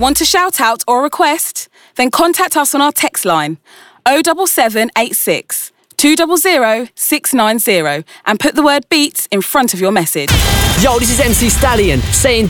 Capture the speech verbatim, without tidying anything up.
Want to shout out or request? Then contact us on our text line oh seven seven eight six, two zero zero, six nine zero and put the word beats in front of your message. Yo, this is M C Stallion saying